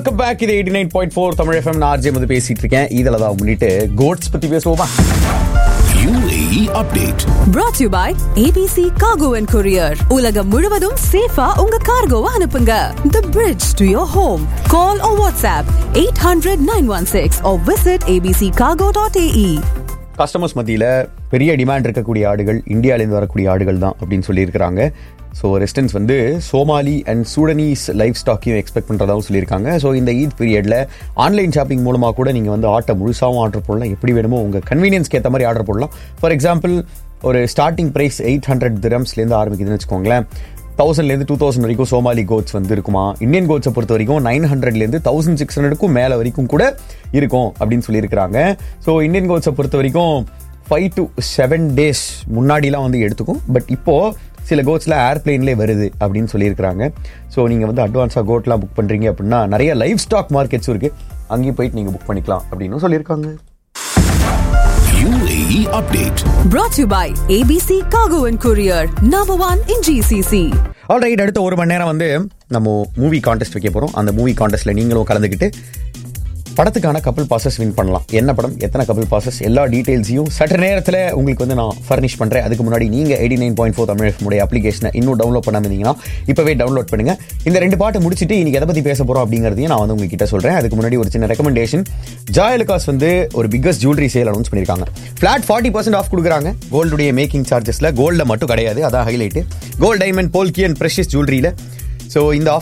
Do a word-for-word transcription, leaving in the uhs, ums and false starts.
Welcome back. இது eighty nine point four Tamil FM. நான் RJ வந்து பேசிட்டு இருக்கேன். இதில் தான் முன்னிட்டு கோட்ஸ் பத்தி பேசுவோமா? U A E update brought to you by A B C Cargo and Courier. உலகம் முழுவதும் சேஃபா உங்க கார்கோவை அனுப்புங்க. The bridge to your home. Call or WhatsApp eight hundred nine one six or visit a b c cargo dot a e. Customers மத்தியில் பெரிய demand இருக்கக்கூடிய ஆடுகள் இந்தியாவிலேருந்து வரக்கூடிய ஆடுகள் தான் அப்படின்னு சொல்லியிருக்கிறாங்க. ஸோ ரெஸ்டன்ஸ் வந்து சோமாலி அண்ட் சூடனீஸ் லைஃப் ஸ்டாக்கையும் எக்ஸ்பெக்ட் பண்ணுறதாகவும் சொல்லியிருக்காங்க. ஸோ இந்த ஈத் பீரியடில் ஆன்லைன் ஷாப்பிங் மூலமாக கூட நீங்கள் வந்து ஆட்டை முழுசாகவும் ஆர்டர் போடலாம், எப்படி வேணுமோ உங்கள் கன்வீனியன்ஸ்க்கு ஏற்ற மாதிரி ஆர்டர் போடலாம். ஃபார் எக்ஸாம்பிள், ஒரு ஸ்டார்டிங் ப்ரைஸ் எயிட் ஹண்ட்ரட் திரம்ஸ்லேருந்து ஆரம்பிக்குதுன்னு வச்சுக்கோங்களேன். தௌசண்ட்லேருந்து டூ தௌசண்ட் வரைக்கும் சோமாலி கோட்ஸ் வந்து இருக்குமா. இந்தியன் கோட்ஸை பொறுத்த வரைக்கும் நைன் ஹண்ட்ரட்லேருந்து தௌசண்ட் சிக்ஸ் ஹண்ட்ரடுக்கும் மேலே வரைக்கும் கூட இருக்கும் அப்படின்னு சொல்லியிருக்கிறாங்க. ஸோ இந்தியன் கோட்ஸை பொறுத்த வரைக்கும் ஃபைவ் டு செவன் டேஸ் முன்னாடிலாம் வந்து எடுத்துக்கும். பட் இப்போது சில கோட்ஸில் ஏர்பிளைன்லேயே வருது அப்படின்னு சொல்லியிருக்கிறாங்க. ஸோ நீங்கள் வந்து அட்வான்ஸாக கோட்லாம் புக் பண்ணுறீங்க அப்படின்னா நிறைய லைஃப் ஸ்டாக் மார்க்கெட்ஸும் இருக்குது, அங்கேயும் போயிட்டு நீங்கள் புக் பண்ணிக்கலாம் அப்படின்னு சொல்லியிருக்காங்க. U A E update Brought to you by A B C Cargo and Courier, number one in G C C. Alright, அடுத்த ஒரு மணி நேரம் வந்து நம்ம மூவி கான்டெஸ்ட் வைக்க போகிறோம். அந்த மூவி கான்டெஸ்ட்டில் நீங்களும் கலந்துக்கிட்டு படத்துக்கான கப்பிள் பாசஸ் வின் பண்ணலாம். என்ன படம், எத்தனை கப்பிள் பாசஸ், எல்லா டீட்டெயில்ஸையும் சற்று நேரத்தில் உங்களுக்கு வந்து நான் ஃபர்னிஷ் பண்ணுறேன். அதுக்கு முன்னாடி நீங்கள் eighty nine point four Tamil FM உடைய அப்ளிகேஷனை இன்னும் டவுன்லோட் பண்ணாமல் இருந்தீங்கன்னா இப்போவே டவுன்லோட் பண்ணுங்கள். இந்த ரெண்டு பாட்டு முடிச்சுட்டு இன்னைக்கு எதை பற்றி பேச போகிறோம் அப்படிங்கிறதையும் நான் வந்து உங்ககிட்ட சொல்கிறேன். அதுக்கு முன்னாடி ஒரு சின்ன ரெக்கமெண்டேஷன். ஜாயலுகாஸ் வந்து ஒரு பிக்கஸ்ட் ஜுவல்லரி சேல் அனௌன்ஸ் பண்ணியிருக்காங்க. ஃபிளாட் ஃபார்ட்டி பர்சன்ட் ஆஃப் கொடுக்குறாங்க கோல்டுடைய மேக்கிங் சார்ஜஸில். கோல்டில் மட்டும் கிடையாது, அதான் highlight. Gold, diamond, polki and precious ஜுவல்லரியில். So இந்த